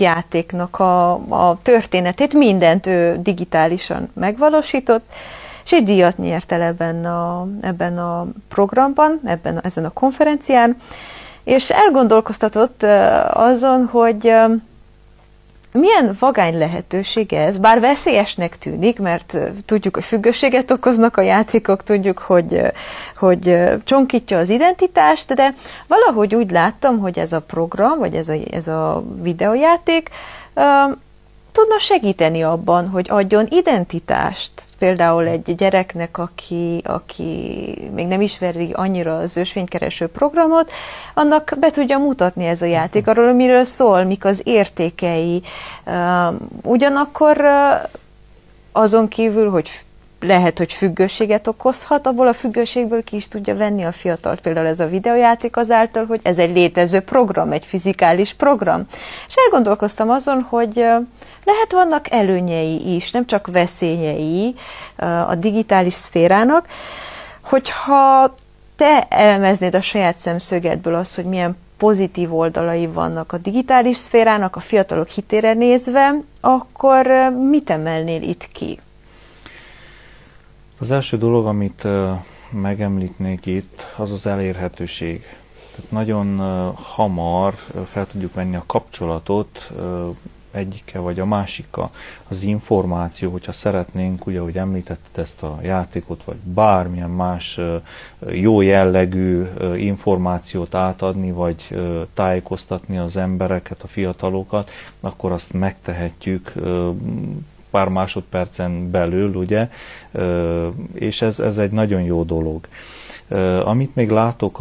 játéknak a történetét, mindent ő digitálisan megvalósított, és egy díjat nyert el ebben a programban, ezen a konferencián, és elgondolkoztatott azon, hogy milyen vagány lehetőség ez, bár veszélyesnek tűnik, mert tudjuk, hogy függőséget okoznak a játékok, tudjuk, hogy csonkítja az identitást, de valahogy úgy láttam, hogy ez a program, vagy ez a videójáték tudna segíteni abban, hogy adjon identitást. Például egy gyereknek, aki még nem ismeri annyira az ősfénykereső programot, annak be tudja mutatni ez a játék arról, miről szól, mik az értékei. Ugyanakkor azon kívül, hogy lehet, hogy függőséget okozhat, abból a függőségből ki is tudja venni a fiatalt. Például ez a videójáték azáltal, hogy ez egy létező program, egy fizikális program. És elgondolkoztam azon, hogy lehet vannak előnyei is, nem csak veszélyei a digitális szférának, hogyha te elemeznéd a saját szemszögedből azt, hogy milyen pozitív oldalai vannak a digitális szférának, a fiatalok hitére nézve, akkor mit emelnél itt ki? Az első dolog, amit megemlítnék itt, az az elérhetőség. Tehát nagyon hamar fel tudjuk venni a kapcsolatot egyikkel vagy a másikkal. Az információ, hogyha szeretnénk, ugye, ahogy említetted ezt a játékot, vagy bármilyen más jó jellegű információt átadni, vagy tájékoztatni az embereket, a fiatalokat, akkor azt megtehetjük pár másodpercen belül, ugye, és ez egy nagyon jó dolog. Amit még látok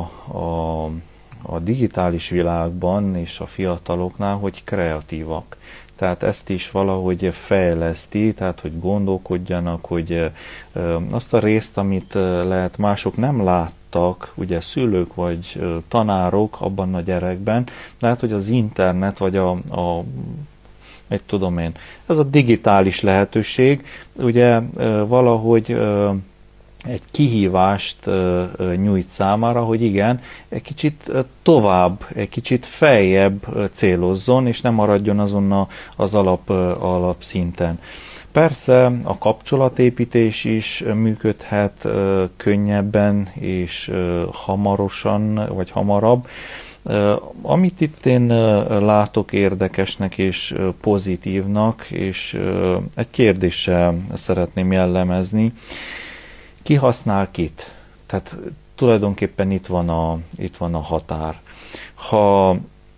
a digitális világban és a fiataloknál, hogy kreatívak. Tehát ezt is valahogy fejleszti, tehát hogy gondolkodjanak, hogy azt a részt, amit lehet mások nem láttak, ugye szülők vagy tanárok abban a gyerekben, lehet, hogy az internet vagy mit tudom én, ez a digitális lehetőség, ugye valahogy egy kihívást nyújt számára, hogy igen, egy kicsit tovább, egy kicsit feljebb célozzon, és nem maradjon azon az alapszinten. Persze a kapcsolatépítés is működhet könnyebben és hamarosan, vagy hamarabb. Amit itt én látok érdekesnek és pozitívnak, és egy kérdéssel szeretném jellemezni, ki használ kit? Tehát tulajdonképpen itt van a határ. Ha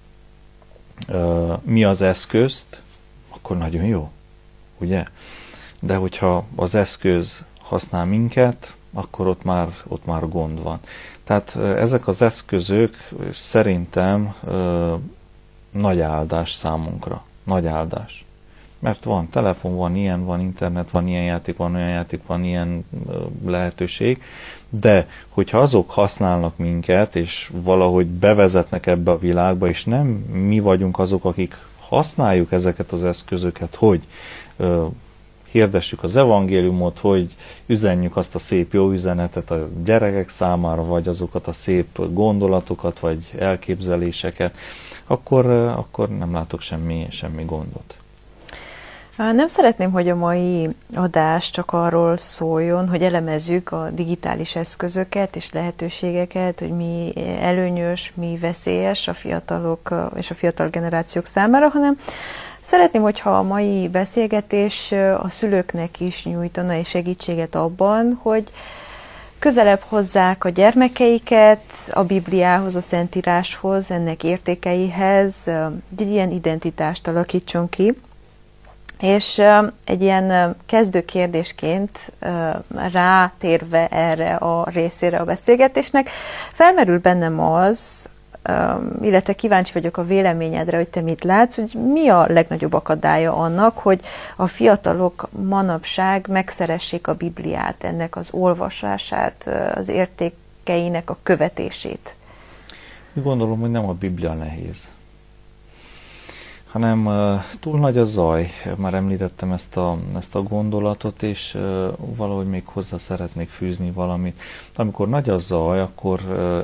mi az eszközt, akkor nagyon jó, ugye? De hogyha az eszköz használ minket, akkor ott már gond van. Tehát ezek az eszközök szerintem nagy áldás számunkra. Nagy áldás. Mert van telefon, van ilyen, van internet, van ilyen játék, van olyan játék, van ilyen lehetőség, de hogyha azok használnak minket, és valahogy bevezetnek ebbe a világba, és nem mi vagyunk azok, akik használjuk ezeket az eszközöket, hogy hirdessük az evangéliumot, hogy üzenjük azt a szép jó üzenetet a gyerekek számára, vagy azokat a szép gondolatokat, vagy elképzeléseket, akkor nem látok semmi gondot. Nem szeretném, hogy a mai adás csak arról szóljon, hogy elemezzük a digitális eszközöket és lehetőségeket, hogy mi előnyös, mi veszélyes a fiatalok és a fiatal generációk számára, hanem szeretném, hogyha a mai beszélgetés a szülőknek is nyújtana egy segítséget abban, hogy közelebb hozzák a gyermekeiket a Bibliához, a Szentíráshoz, ennek értékeihez, egy ilyen identitást alakítson ki. És egy ilyen kezdő kérdésként rátérve erre a részére a beszélgetésnek, felmerül bennem az, illetve kíváncsi vagyok a véleményedre, hogy te mit látsz, hogy mi a legnagyobb akadálya annak, hogy a fiatalok manapság megszeressék a Bibliát, ennek az olvasását, az értékeinek a követését? Gondolom, hogy nem a Biblia nehéz, hanem túl nagy a zaj. Már említettem ezt a gondolatot, és valahogy még hozzá szeretnék fűzni valamit. Amikor nagy a zaj, akkor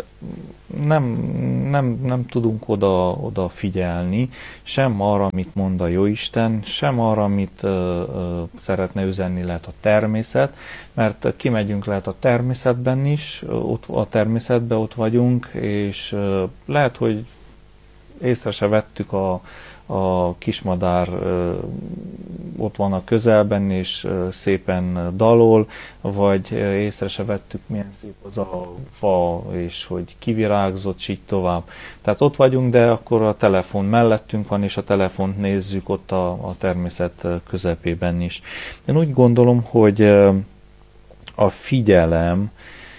nem tudunk oda figyelni, sem arra, amit mond a Jóisten, sem arra, amit szeretne üzenni lehet a természet, mert kimegyünk lehet a természetben is, a természetben ott vagyunk, és lehet, hogy észre se vettük a kismadár ott van a közelben, és szépen dalol, vagy észre se vettük, milyen szép az a fa, és hogy kivirágzott, és így tovább. Tehát ott vagyunk, de akkor a telefon mellettünk van, és a telefont nézzük ott a természet közepében is. Én úgy gondolom, hogy a figyelem,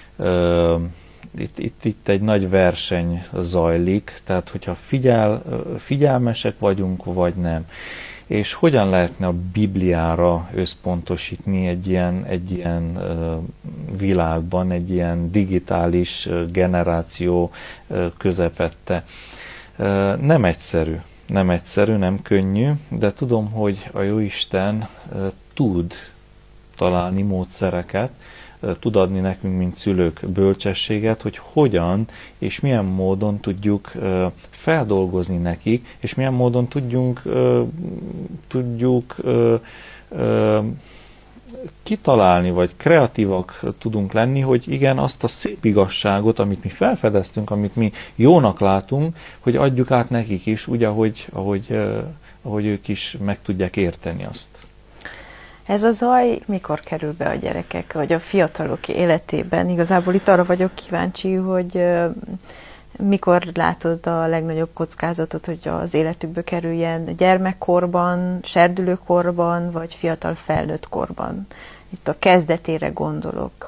itt egy nagy verseny zajlik, tehát hogyha figyelmesek vagyunk, vagy nem. És hogyan lehetne a Bibliára összpontosítni egy ilyen világban, egy ilyen digitális generáció közepette? Nem egyszerű, nem könnyű, de tudom, hogy a Jóisten tud találni módszereket, tud adni nekünk, mint szülők bölcsességet, hogy hogyan és milyen módon tudjuk feldolgozni nekik, és milyen módon tudjuk kitalálni, vagy kreatívak tudunk lenni, hogy igen, azt a szép igazságot, amit mi felfedeztünk, amit mi jónak látunk, hogy adjuk át nekik is, úgy, ahogy ők is meg tudják érteni azt. Ez a zaj mikor kerül be a gyerekek, vagy a fiatalok életében? Igazából itt arra vagyok kíváncsi, hogy mikor látod a legnagyobb kockázatot, hogy az életükbe kerüljen gyermekkorban, serdülőkorban, vagy fiatal felnőtt korban? Itt a kezdetére gondolok.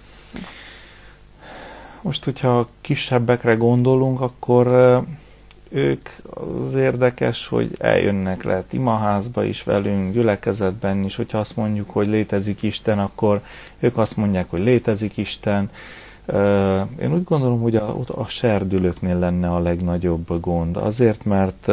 Most, hogyha kisebbekre gondolunk, akkor ők az érdekes, hogy eljönnek lehet imaházba is velünk, gyülekezetben is, hogyha azt mondjuk, hogy létezik Isten, akkor ők azt mondják, hogy létezik Isten. Én úgy gondolom, hogy a serdülőknél lenne a legnagyobb gond. Azért, mert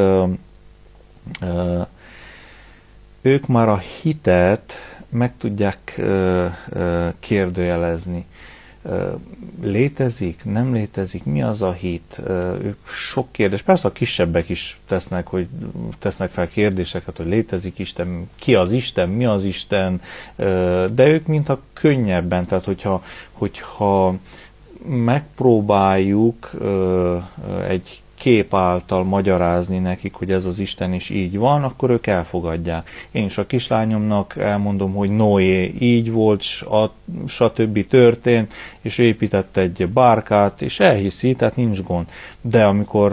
ők már a hitet meg tudják kérdőjelezni. Létezik, nem létezik, mi az a hit? Ők sok kérdés, persze a kisebbek is tesznek fel kérdéseket, hogy létezik Isten, ki az Isten, mi az Isten, de ők mintha könnyebben, tehát hogyha megpróbáljuk egy kép által magyarázni nekik, hogy ez az Isten is így van, akkor ők elfogadják. Én is a kislányomnak elmondom, hogy Noé így volt, stb. Történt, és épített egy bárkát, és elhiszi, tehát nincs gond. De amikor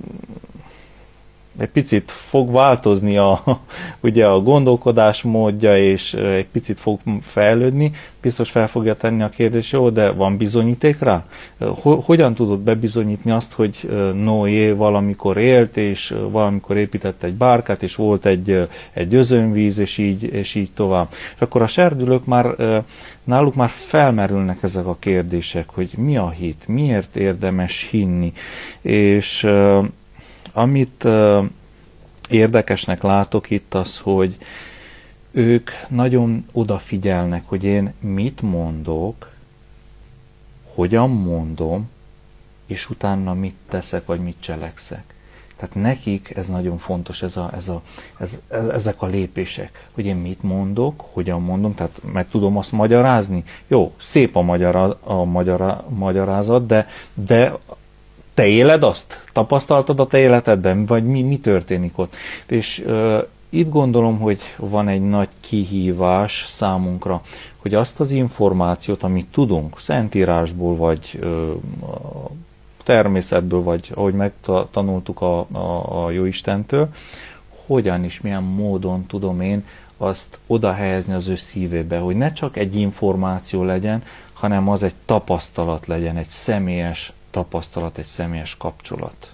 egy picit fog változni ugye a gondolkodásmódja, és egy picit fog fejlődni, biztos fel fogja tenni a kérdést, jó, de van bizonyíték rá? Hogyan tudod bebizonyítni azt, hogy Noé valamikor élt, és valamikor épített egy bárkát, és volt egy özönvíz, és így tovább. És akkor a serdülők náluk már felmerülnek ezek a kérdések, hogy mi a hit, miért érdemes hinni, és amit érdekesnek látok itt az, hogy ők nagyon odafigyelnek, hogy én mit mondok, hogyan mondom, és utána mit teszek, vagy mit cselekszek. Tehát nekik ez nagyon fontos, ezek a lépések, hogy én mit mondok, hogyan mondom, tehát meg tudom azt magyarázni. Jó, szép a magyarázat, de te éled azt? Tapasztaltad a te életedben? Vagy mi történik ott? És itt gondolom, hogy van egy nagy kihívás számunkra, hogy azt az információt, amit tudunk, Szentírásból, vagy a természetből, vagy ahogy megtanultuk a Jóistentől, hogyan és milyen módon tudom én azt oda helyezni az ő szívébe, hogy ne csak egy információ legyen, hanem az egy tapasztalat legyen, egy személyes tapasztalat, egy személyes kapcsolat.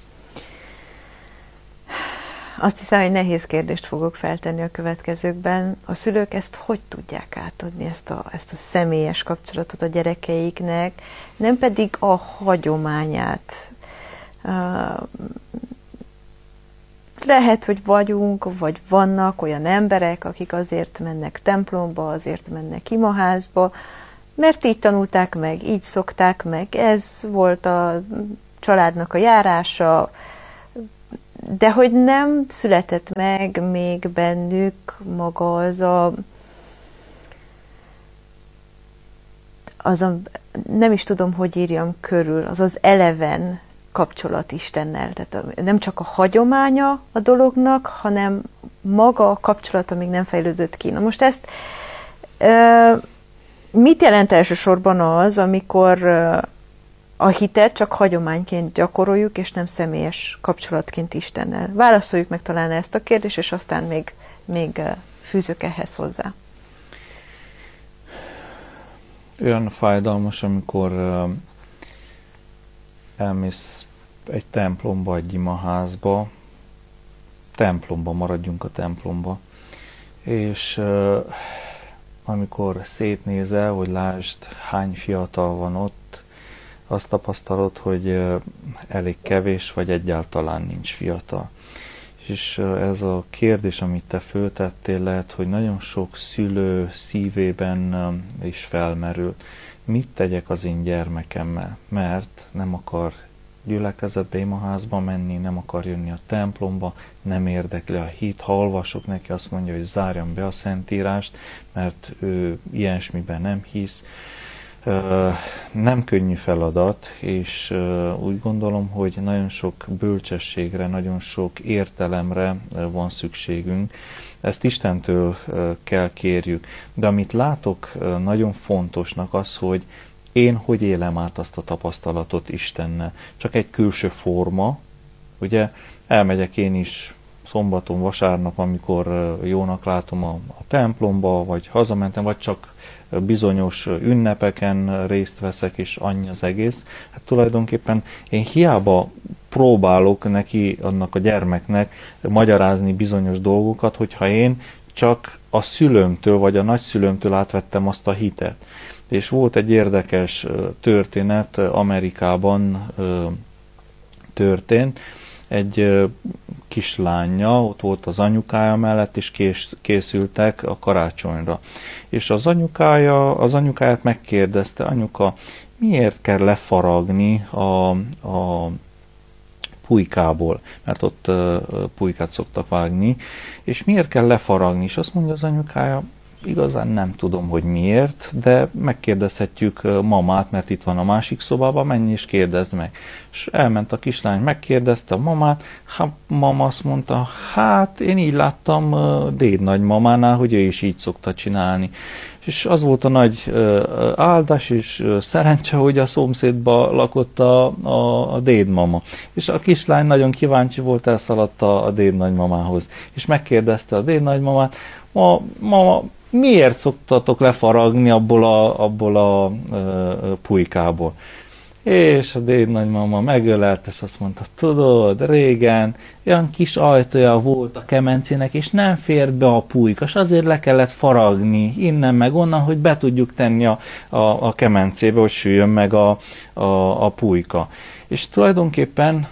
Azt hiszem, hogy nehéz kérdést fogok feltenni a következőkben. A szülők ezt hogy tudják átadni, ezt a személyes kapcsolatot a gyerekeiknek, nem pedig a hagyományát. lehet, hogy vagyunk, vagy vannak olyan emberek, akik azért mennek templomba, azért mennek imaházba, mert így tanulták meg, így szokták meg, ez volt a családnak a járása, de hogy nem született meg még bennük maga nem is tudom, hogy írjam körül, az eleven kapcsolat Istennel. Tehát nem csak a hagyománya a dolognak, hanem maga a kapcsolata még nem fejlődött ki. Na most ezt mit jelent elsősorban az, amikor a hitet csak hagyományként gyakoroljuk, és nem személyes kapcsolatként Istennel? Válaszoljuk meg talán ezt a kérdést, és aztán még fűzök ehhez hozzá. Olyan fájdalmas, amikor elmész egy templomba, egy imaházba, maradjunk a templomba, és amikor szétnézel, hogy lásd, hány fiatal van ott, azt tapasztalod, hogy elég kevés, vagy egyáltalán nincs fiatal. És ez a kérdés, amit te föltettél, lehet, hogy nagyon sok szülő szívében is felmerül. Mit tegyek az én gyermekemmel? Mert nem akar gyülekezetbe, imaházba menni, nem akar jönni a templomba, nem érdekli a hit. Ha olvasok neki, azt mondja, hogy zárjam be a Szentírást, mert ő ilyesmiben nem hisz. Nem könnyű feladat, és úgy gondolom, hogy nagyon sok bölcsességre, nagyon sok értelemre van szükségünk. Ezt Istentől kell kérjük. De amit látok nagyon fontosnak az, hogy én hogy élem át azt a tapasztalatot Istennel. Csak egy külső forma, ugye elmegyek én is szombaton, vasárnap, amikor jónak látom a templomba, vagy hazamentem, vagy csak bizonyos ünnepeken részt veszek, és annyi az egész. Hát tulajdonképpen én hiába próbálok neki, annak a gyermeknek magyarázni bizonyos dolgokat, hogyha én csak a szülőmtől, vagy a nagyszülőmtől átvettem azt a hitet. És volt egy érdekes történet, Amerikában történt, egy kislánya, ott volt az anyukája mellett, és készültek a karácsonyra. És az anyukáját megkérdezte, anyuka, miért kell lefaragni a pulykából, mert ott pulykát szoktak vágni, és miért kell lefaragni? És azt mondja az anyukája, igazán nem tudom, hogy miért, de megkérdezhetjük mamát, mert itt van a másik szobában, menj és kérdezd meg. És elment a kislány, megkérdezte a mamát, mama azt mondta, hát én így láttam déd nagymamánál, hogy ő is így szokta csinálni. És az volt a nagy áldás és szerencse, hogy a szomszédba lakott a dédmama. És a kislány nagyon kíváncsi volt, elszaladt a déd nagymamához. És megkérdezte a déd nagymamát, mama, miért szoktatok lefaragni abból a pulykából? És a déd nagymama megölelt, és azt mondta, tudod, régen olyan kis ajtója volt a kemencének, és nem fért be a pulyka, és azért le kellett faragni innen meg onnan, hogy be tudjuk tenni a kemencébe, hogy süljön meg a pulyka. És tulajdonképpen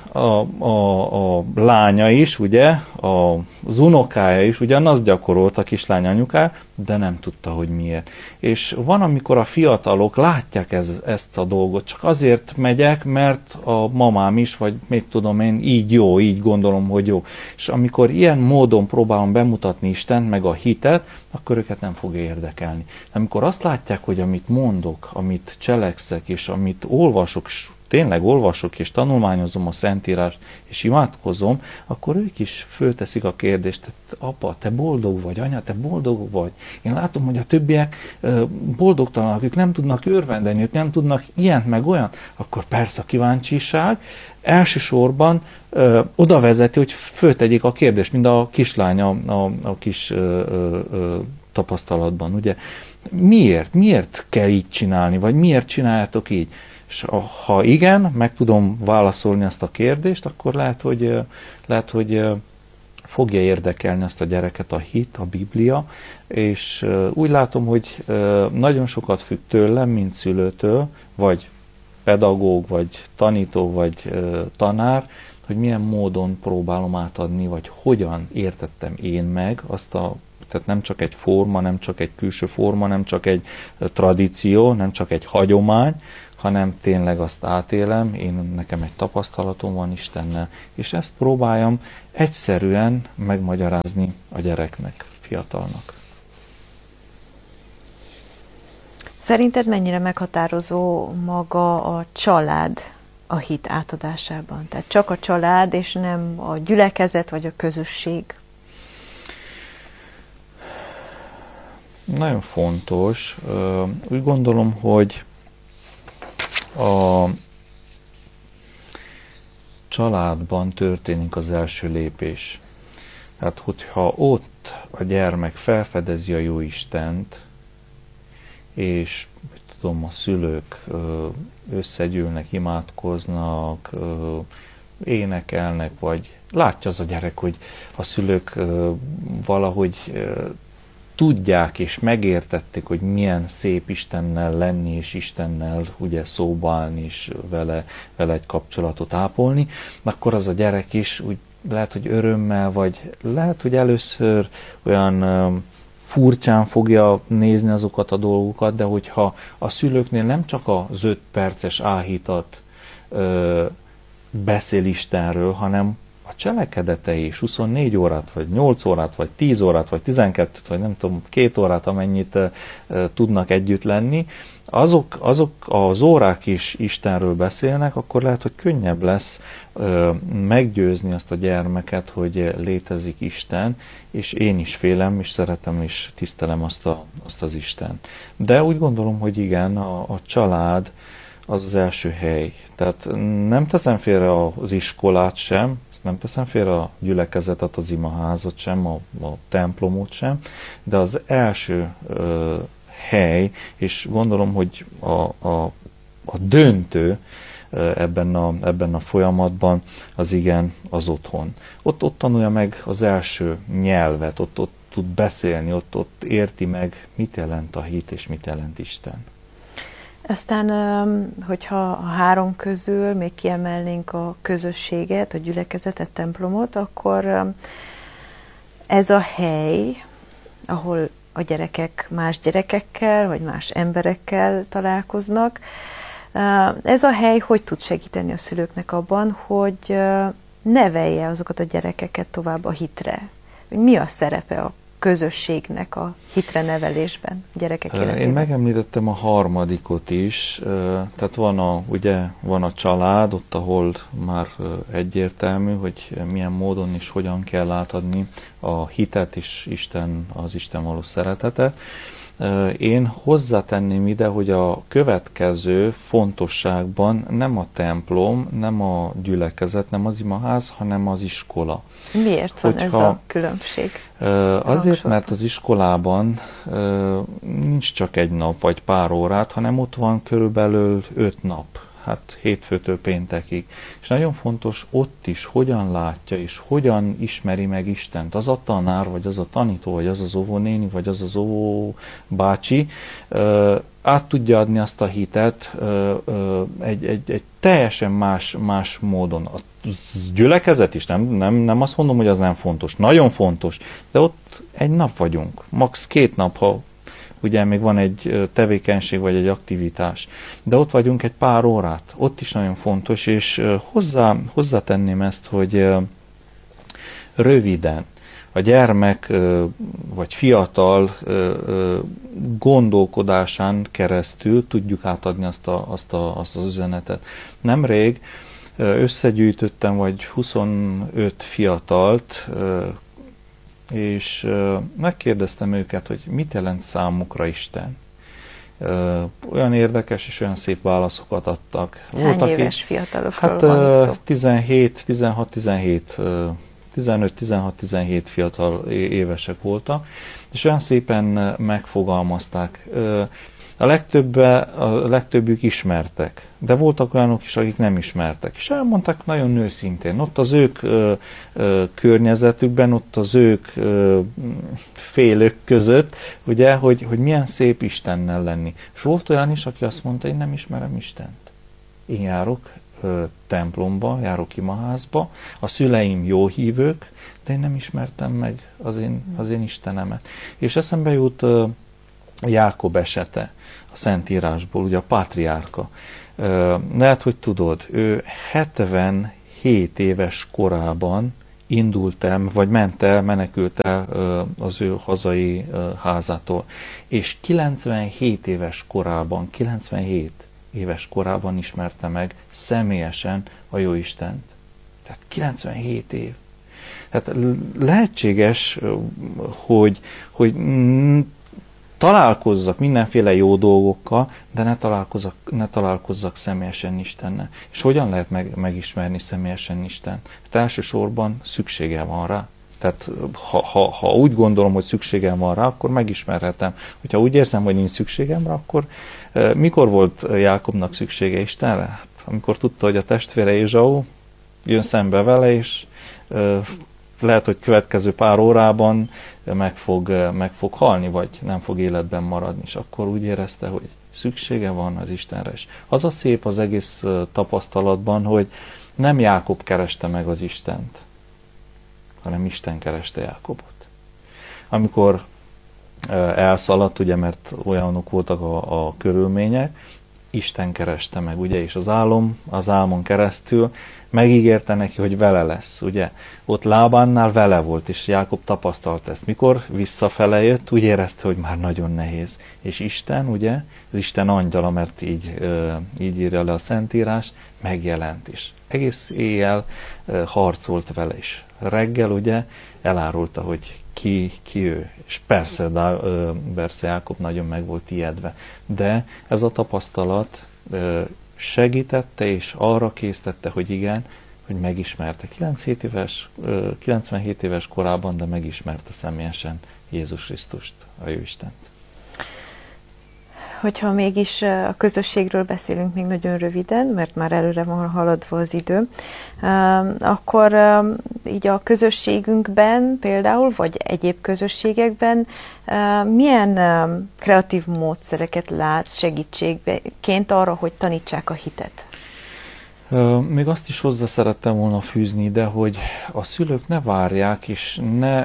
a lánya is, ugye, az unokája is ugyanazt gyakorolt a kislány anyukája, de nem tudta, hogy miért. És van, amikor a fiatalok látják ezt a dolgot, csak azért megyek, mert a mamám is, vagy mit tudom én, így jó, így gondolom, hogy jó. És amikor ilyen módon próbálom bemutatni Istent, meg a hitet, akkor őket nem fogja érdekelni. Amikor azt látják, hogy amit mondok, amit cselekszek, és amit olvasok, tényleg olvasok és tanulmányozom a Szentírást, és imádkozom, akkor ők is fölteszik a kérdést, apa, te boldog vagy, anya, te boldog vagy. Én látom, hogy a többiek boldogtalanak, ők nem tudnak örvendeni, ők nem tudnak ilyent meg olyan, akkor persze a kíváncsiság elsősorban oda vezeti, hogy föltegyék a kérdést, mint a kislány a kis tapasztalatban, ugye? Miért kell így csinálni, vagy miért csináljátok így? És ha igen, meg tudom válaszolni ezt a kérdést, akkor lehet, hogy fogja érdekelni ezt a gyereket a hit, a Biblia, és úgy látom, hogy nagyon sokat függ tőlem, mint szülőtől, vagy pedagóg, vagy tanító, vagy tanár, hogy milyen módon próbálom átadni, vagy hogyan értettem én meg tehát nem csak egy forma, nem csak egy külső forma, nem csak egy tradíció, nem csak egy hagyomány, hanem tényleg azt átélem, nekem egy tapasztalatom van Istennel, és ezt próbáljam egyszerűen megmagyarázni a gyereknek, fiatalnak. Szerinted mennyire meghatározó maga a család a hit átadásában? Tehát csak a család, és nem a gyülekezet vagy a közösség? Nagyon fontos. Úgy gondolom, hogy a családban történik az első lépés. Tehát, hogyha ott a gyermek felfedezi a Jóistent, és tudom, a szülők összegyűlnek, imádkoznak, énekelnek, vagy látja az a gyerek, hogy a szülők valahogy tudják és megértették, hogy milyen szép Istennel lenni, és Istennel ugye szóba állni, és vele egy kapcsolatot ápolni, akkor az a gyerek is úgy lehet, hogy örömmel, vagy lehet, hogy először olyan furcsán fogja nézni azokat a dolgokat, de hogyha a szülőknél nem csak az 5 perces áhítat beszél Istenről, hanem a cselekedetei is 24 órát, vagy 8 órát, vagy 10 órát, vagy 12, vagy nem tudom, 2 órát, amennyit tudnak együtt lenni, azok az órák is Istenről beszélnek, akkor lehet, hogy könnyebb lesz meggyőzni azt a gyermeket, hogy létezik Isten, és én is félem, és szeretem, és tisztelem azt az Istent. De úgy gondolom, hogy igen, a család az első hely. Tehát nem teszem félre az iskolát sem, nem teszem félre a gyülekezetet, az imaházat sem, a templomot sem, de az első hely, és gondolom, hogy a döntő ebben a folyamatban az igen az otthon. Ott tanulja meg az első nyelvet, ott tud beszélni, ott érti meg, mit jelent a hit és mit jelent Isten. Aztán, hogyha a 3 közül még kiemelnénk a közösséget, a gyülekezetet, templomot, akkor ez a hely, ahol a gyerekek más gyerekekkel, vagy más emberekkel találkoznak, ez a hely hogy tud segíteni a szülőknek abban, hogy nevelje azokat a gyerekeket tovább a hitre? Mi a szerepe a közösségnek a hitre nevelésben, gyerekek életében? Én megemlítettem a harmadikot is, tehát van a család, ott ahol már egyértelmű, hogy milyen módon és hogyan kell átadni a hitet és az Isten való szeretetet. Én hozzátenném ide, hogy a következő fontosságban nem a templom, nem a gyülekezet, nem az imaház, hanem az iskola. Miért van ez a különbség? Azért, mert az iskolában nincs csak egy nap vagy pár órát, hanem ott van körülbelül 5 nap. Hát hétfőtől péntekig. És nagyon fontos ott is, hogyan látja és hogyan ismeri meg Istent. Az a tanár, vagy az a tanító, vagy az az óvónéni, vagy az az óvóbácsi át tudja adni azt a hitet egy teljesen más módon. A gyülekezet is, nem azt mondom, hogy az nem fontos. Nagyon fontos, de ott egy nap vagyunk. Max 2 nap, ha ugye még van egy tevékenység, vagy egy aktivitás. De ott vagyunk egy pár órát. Ott is nagyon fontos, és hozzátenném ezt, hogy röviden a gyermek vagy fiatal gondolkodásán keresztül tudjuk átadni azt az üzenetet. Nemrég összegyűjtöttem vagy 25 fiatalt, és megkérdeztem őket, hogy mit jelent számukra Isten. Olyan érdekes és olyan szép válaszokat adtak. Hány éves fiatalokról van szó? 15-16-17 fiatal évesek voltak, és olyan szépen megfogalmazták. A legtöbbük ismertek, de voltak olyanok is, akik nem ismertek. És elmondták nagyon őszintén, ott az ők környezetükben, ott az ők félők között, ugye, hogy milyen szép Istennel lenni. És volt olyan is, aki azt mondta, én nem ismerem Istent. Én járok templomba, járok imaházba, a szüleim jó hívők, de én nem ismertem meg az én Istenemet. És eszembe jut Jákob esete a Szentírásból, ugye a pátriárka. Lehet, hogy tudod, ő 77 éves korában indult el, vagy menekült el az ő hazai házától. És 97 éves korában ismerte meg személyesen a Jóistent. Tehát 97 év. Tehát lehetséges, hogy találkozzak mindenféle jó dolgokkal, de ne találkozzak személyesen Istennel. És hogyan lehet megismerni személyesen Istent? Hát elsősorban szüksége van rá. Tehát ha úgy gondolom, hogy szükségem van rá, akkor megismerhetem. Hogyha úgy érzem, hogy nincs szükségem rá, akkor mikor volt Jákobnak szüksége Istenre? Hát, amikor tudta, hogy a testvére Ézsau jön szembe vele, és lehet, hogy következő pár órában meg fog halni, vagy nem fog életben maradni, és akkor úgy érezte, hogy szüksége van az Istenre is. Az a szép az egész tapasztalatban, hogy nem Jákob kereste meg az Istent, hanem Isten kereste Jákobot. Amikor elszaladt, ugye, mert olyanok voltak a körülmények, Isten kereste meg, ugye, és az álmon keresztül megígérte neki, hogy vele lesz, ugye. Ott Lábánnál vele volt, és Jákob tapasztalt ezt. Mikor visszafele jött, úgy érezte, hogy már nagyon nehéz. És Isten, ugye, az Isten angyala, mert így írja le a Szentírás, megjelent is. Egész éjjel harcolt vele is. Reggel, ugye, elárulta, hogy ki ő. És persze Jákob nagyon meg volt ijedve. De ez a tapasztalat segítette, és arra késztette, hogy igen, hogy megismerte. 97 éves korában, de megismerte személyesen Jézus Krisztust, a Jóistent. Hogyha mégis a közösségről beszélünk még nagyon röviden, mert már előre van haladva az idő, akkor így a közösségünkben például, vagy egyéb közösségekben milyen kreatív módszereket látsz segítségként arra, hogy tanítsák a hitet? Még azt is hozzá szerettem volna fűzni ide, hogy a szülők ne várják, és ne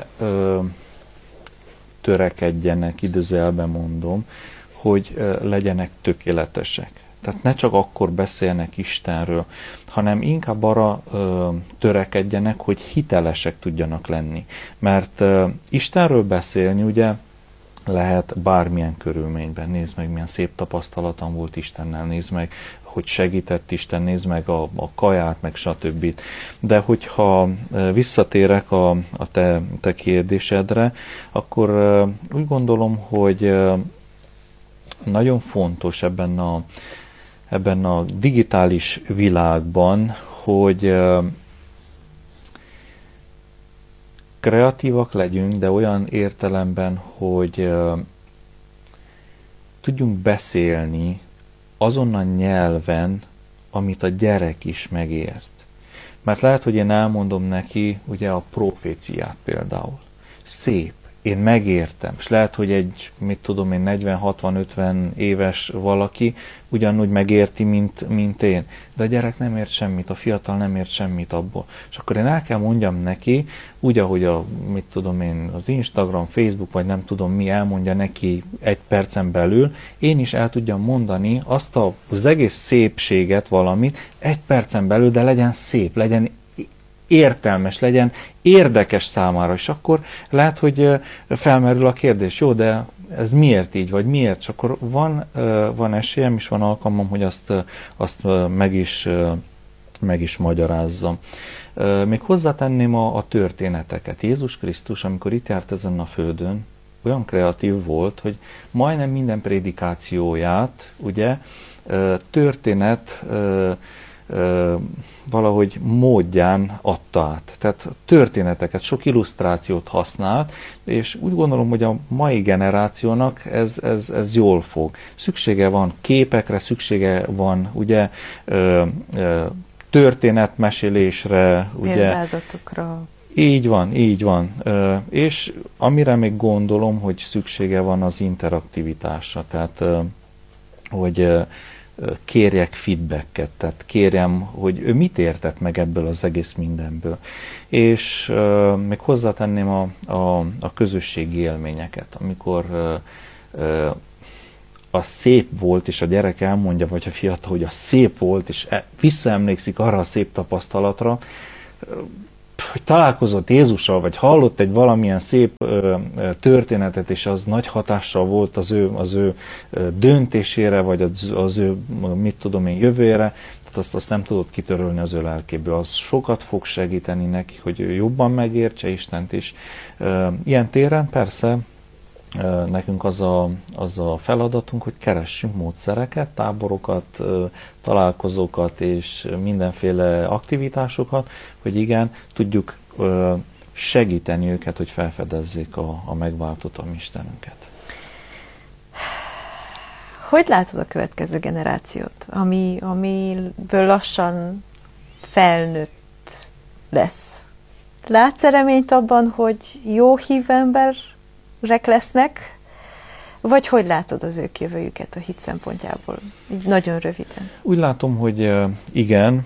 törekedjenek, idézőjelben mondom, hogy legyenek tökéletesek. Tehát ne csak akkor beszélnek Istenről, hanem inkább arra törekedjenek, hogy hitelesek tudjanak lenni. Mert Istenről beszélni ugye lehet bármilyen körülményben. Nézd meg, milyen szép tapasztalatom volt Istennel, nézd meg, hogy segített Isten, nézd meg a kaját, meg stb. De hogyha visszatérek a te kérdésedre, akkor úgy gondolom, hogy nagyon fontos ebben a digitális világban, hogy kreatívak legyünk, de olyan értelemben, hogy tudjunk beszélni azon a nyelven, amit a gyerek is megért. Mert lehet, hogy én elmondom neki ugye a proféciát például. Szép. Én megértem, és lehet, hogy egy, 40-60-50 éves valaki ugyanúgy megérti, mint én. De a gyerek nem ért semmit, a fiatal nem ért semmit abból. És akkor én el kell mondjam neki, úgy, ahogy az Instagram, Facebook, vagy nem tudom mi elmondja neki egy percen belül, én is el tudjam mondani azt az egész szépséget valamit egy percen belül, de legyen szép, legyen értelmes, legyen érdekes számára, és akkor lehet, hogy felmerül a kérdés, jó, de ez miért így, vagy miért? És akkor van esélyem, és van alkalmam, hogy azt meg is magyarázzam. Még hozzátenném a történeteket. Jézus Krisztus, amikor itt járt ezen a földön, olyan kreatív volt, hogy majdnem minden prédikációját, ugye, történet valahogy módján adta át. Tehát történeteket, sok illusztrációt használt, és úgy gondolom, hogy a mai generációnak ez jól fog. Szüksége van képekre, szüksége van ugye történetmesélésre, ugye példázatokra. Így van. És amire még gondolom, hogy szüksége van az interaktivitásra. Tehát, hogy kérjek feedbacket, tehát kérjem, hogy ő mit értett meg ebből az egész mindenből. És még hozzátenném a közösségi élményeket, amikor a szép volt, és a gyerek elmondja, vagy a fiatal, hogy a szép volt, és visszaemlékszik arra a szép tapasztalatra, hogy találkozott Jézussal, vagy hallott egy valamilyen szép történetet, és az nagy hatással volt az ő döntésére, vagy az ő, mit tudom én, jövőjére, tehát azt nem tudott kitörölni az ő lelkéből. Az sokat fog segíteni neki, hogy ő jobban megértse Istent is. Ilyen téren persze nekünk az a feladatunk, hogy keressünk módszereket, táborokat, találkozókat és mindenféle aktivitásokat, hogy igen, tudjuk segíteni őket, hogy felfedezzék a megváltott a mi Istenünket. Hogy látod a következő generációt, amiből lassan felnőtt lesz? Látsz reményt abban, hogy jó hívő emberek lesznek, vagy hogy látod az ők jövőjüket a hit szempontjából? Így nagyon röviden. Úgy látom, hogy igen,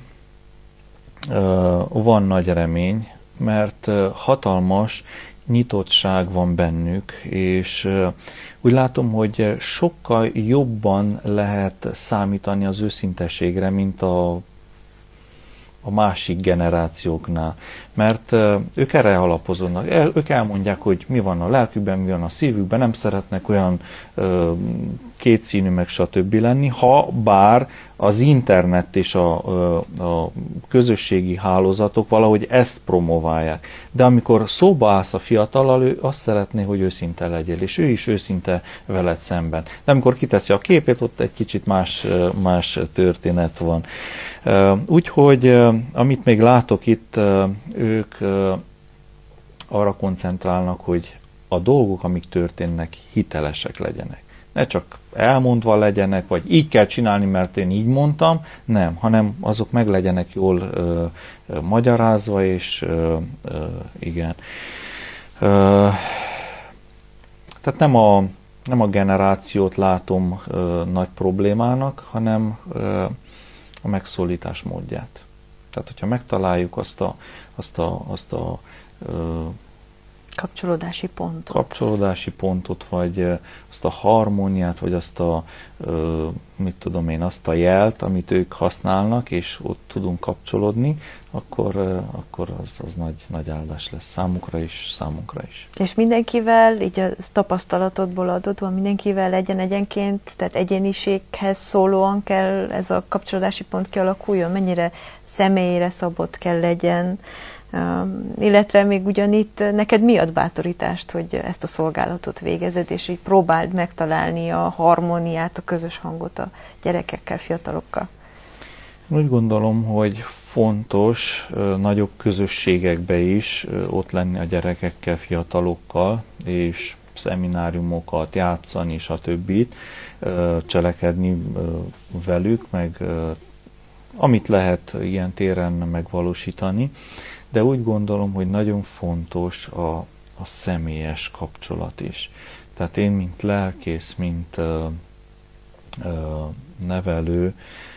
van nagy remény, mert hatalmas nyitottság van bennük, és úgy látom, hogy sokkal jobban lehet számítani az őszintességre, mint a másik generációknál, mert ők erre alapozódnak. Ők elmondják, hogy mi van a lelkükben, mi van a szívükben, nem szeretnek olyan kétszínű meg stb. Lenni, ha bár az internet és a közösségi hálózatok valahogy ezt promoválják. De amikor szóba állsz a fiatallal, ő azt szeretné, hogy őszinte legyél, és ő is őszinte veled szemben. De amikor kiteszi a képét, ott egy kicsit más történet van. Úgyhogy amit még látok itt, ők arra koncentrálnak, hogy a dolgok, amik történnek, hitelesek legyenek. Ne csak elmondva legyenek, vagy így kell csinálni, mert én így mondtam, nem, hanem azok meg legyenek jól magyarázva, és igen. Tehát nem a generációt látom nagy problémának, hanem a megszólítás módját. Tehát, hogyha megtaláljuk azt a kapcsolódási pontot, vagy azt a harmóniát, vagy azt a, mit tudom én, azt a jelt, amit ők használnak, és ott tudunk kapcsolódni, akkor az nagy áldás lesz számukra is, számunkra is. És mindenkivel, így a tapasztalatodból adódva, mindenkivel egyenként, tehát egyéniséghez szólóan kell ez a kapcsolódási pont kialakuljon, mennyire személyre szabott kell legyen, illetve még ugyanitt neked mi ad bátorítást, hogy ezt a szolgálatot végezed, és így próbáld megtalálni a harmóniát, a közös hangot a gyerekekkel, fiatalokkal? Úgy gondolom, hogy fontos nagyobb közösségekbe is ott lenni a gyerekekkel, fiatalokkal, és szemináriumokat játszani, stb. Cselekedni velük, meg amit lehet ilyen téren megvalósítani. De úgy gondolom, hogy nagyon fontos a személyes kapcsolat is. Tehát én, mint lelkész, mint nevelő,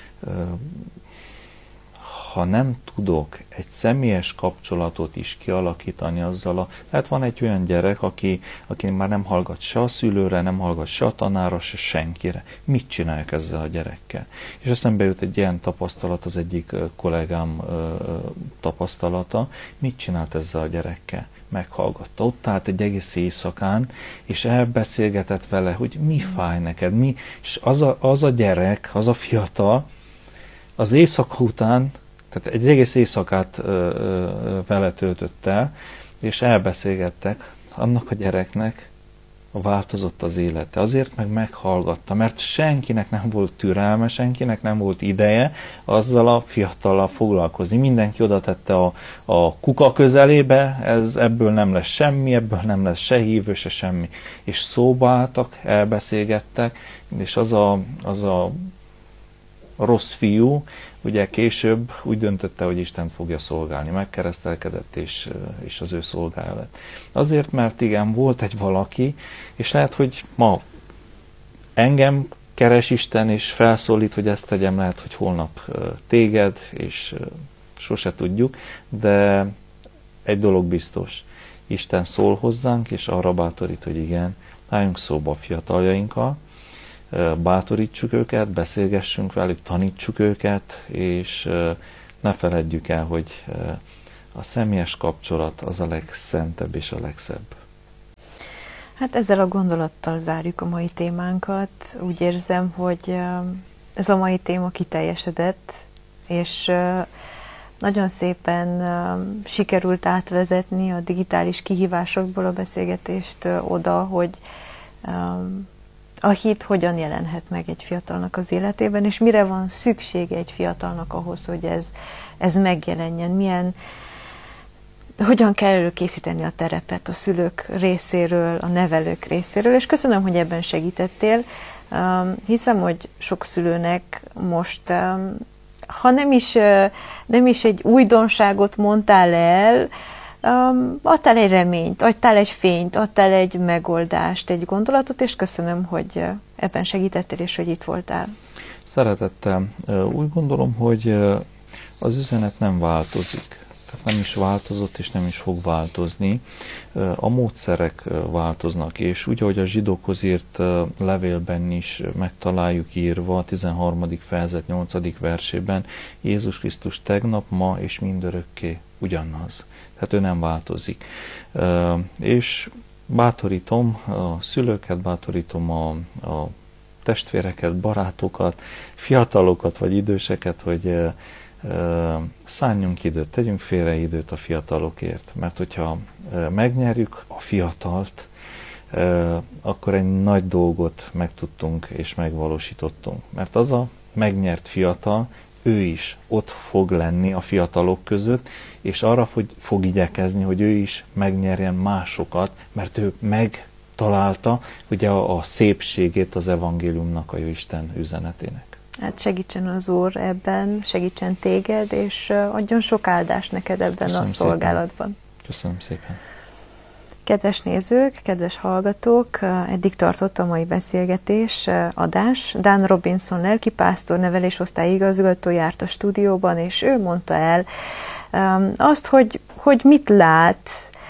ha nem tudok egy személyes kapcsolatot is kialakítani azzal, lehet van egy olyan gyerek, aki már nem hallgat se a szülőre, nem hallgat se a tanára, se senkire. Mit csinálják ezzel a gyerekkel? És eszembe jut egy ilyen tapasztalat, az egyik kollégám tapasztalata. Mit csinált ezzel a gyerekkel? Meghallgatta. Ott állt egy egész éjszakán, és elbeszélgetett vele, hogy mi fáj neked, mi. És az a gyerek, az a fiatal, az éjszaka után, tehát egy egész éjszakát vele töltött el, és elbeszélgettek, annak a gyereknek változott az élete. Azért meghallgatta, mert senkinek nem volt türelme, senkinek nem volt ideje azzal a fiatallal foglalkozni. Mindenki oda tette a kuka közelébe, ebből nem lesz semmi, ebből nem lesz se hívő, se semmi. És szóba álltak, elbeszélgettek, és az a rossz fiú, ugye később úgy döntötte, hogy Istent fogja szolgálni. Megkeresztelkedett, és az ő szolgája lett. Azért, mert igen, volt egy valaki, és lehet, hogy ma engem keres Isten, és felszólít, hogy ezt tegyem, lehet, hogy holnap téged, és sose tudjuk, de egy dolog biztos, Isten szól hozzánk, és arra bátorít, hogy igen, álljunk szóba a fiataljainkkal, bátorítsuk őket, beszélgessünk velük, tanítsuk őket, és ne feledjük el, hogy a személyes kapcsolat az a legszentebb és a legszebb. Hát ezzel a gondolattal zárjuk a mai témánkat. Úgy érzem, hogy ez a mai téma kiteljesedett, és nagyon szépen sikerült átvezetni a digitális kihívásokból a beszélgetést oda, hogy a hit hogyan jelenhet meg egy fiatalnak az életében, és mire van szüksége egy fiatalnak ahhoz, hogy ez megjelenjen, hogyan kell előkészíteni a terepet a szülők részéről, a nevelők részéről, és köszönöm, hogy ebben segítettél. Hiszem, hogy sok szülőnek most, ha nem is egy újdonságot mondtál el, adtál egy reményt, adtál egy fényt, adtál egy megoldást, egy gondolatot, és köszönöm, hogy ebben segítettél, és hogy itt voltál. Szeretettel. Úgy gondolom, hogy az üzenet nem változik. Tehát nem is változott, és nem is fog változni. A módszerek változnak, és úgy, ahogy a zsidókhoz írt levélben is megtaláljuk írva, a 13. fejezet 8. versében, Jézus Krisztus tegnap, ma és mindörökké ugyanaz. Tehát ő nem változik. És bátorítom a szülőket, bátorítom a testvéreket, barátokat, fiatalokat vagy időseket, hogy szálljunk időt, tegyünk félre időt a fiatalokért, mert hogyha megnyerjük a fiatalt, akkor egy nagy dolgot megtudtunk és megvalósítottunk. Mert az a megnyert fiatal, ő is ott fog lenni a fiatalok között, és arra fog igyekezni, hogy ő is megnyerjen másokat, mert ő megtalálta ugye a szépségét az evangéliumnak, a Jóisten üzenetének. Hát segítsen az Úr ebben, segítsen téged, és adjon sok áldást neked ebben Köszönöm a szolgálatban. Szépen. Köszönöm szépen. Kedves nézők, kedves hallgatók, eddig tartott a mai beszélgetés, adás. Dan Robinson lelkipásztor, nevelésosztály igazgató járt a stúdióban, és ő mondta el azt, hogy mit lát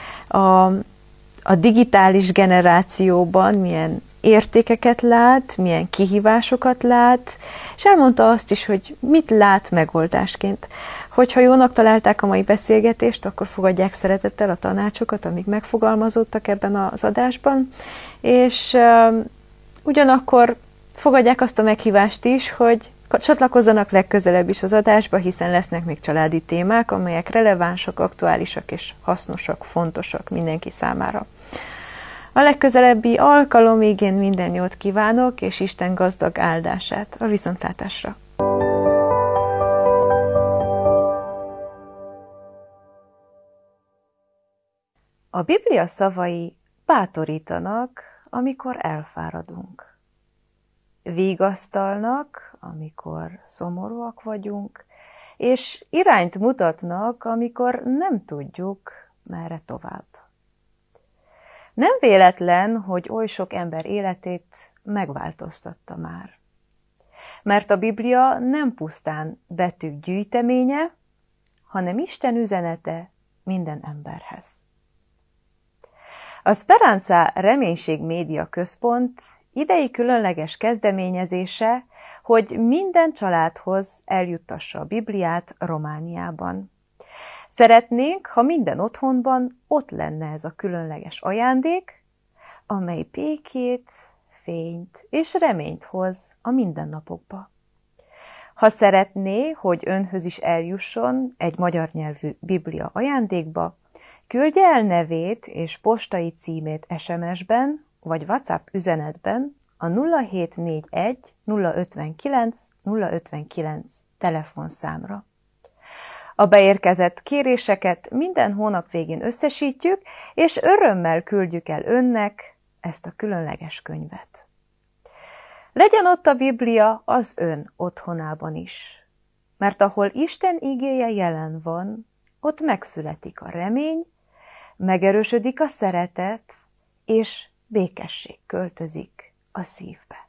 a digitális generációban, milyen értékeket lát, milyen kihívásokat lát, és elmondta azt is, hogy mit lát megoldásként. Hogyha jónak találták a mai beszélgetést, akkor fogadják szeretettel a tanácsokat, amik megfogalmazódtak ebben az adásban, és ugyanakkor fogadják azt a meghívást is, hogy csatlakozzanak legközelebb is az adásba, hiszen lesznek még családi témák, amelyek relevánsak, aktuálisak és hasznosak, fontosak mindenki számára. A legközelebbi alkalomig én minden jót kívánok, és Isten gazdag áldását. A viszontlátásra! A Biblia szavai bátorítanak, amikor elfáradunk. Vigasztalnak, amikor szomorúak vagyunk, és irányt mutatnak, amikor nem tudjuk, merre tovább. Nem véletlen, hogy oly sok ember életét megváltoztatta már. Mert a Biblia nem pusztán betűk gyűjteménye, hanem Isten üzenete minden emberhez. A Speranza Reménység Média Központ idei különleges kezdeményezése, hogy minden családhoz eljuttassa a Bibliát Romániában. Szeretnénk, ha minden otthonban ott lenne ez a különleges ajándék, amely békét, fényt és reményt hoz a mindennapokba. Ha szeretné, hogy önhöz is eljusson egy magyar nyelvű Biblia ajándékba, küldje el nevét és postai címét SMS-ben vagy WhatsApp üzenetben a 0741 059 059 telefonszámra. A beérkezett kéréseket minden hónap végén összesítjük, és örömmel küldjük el önnek ezt a különleges könyvet. Legyen ott a Biblia az ön otthonában is, mert ahol Isten igéje jelen van, ott megszületik a remény, megerősödik a szeretet, és békesség költözik a szívbe.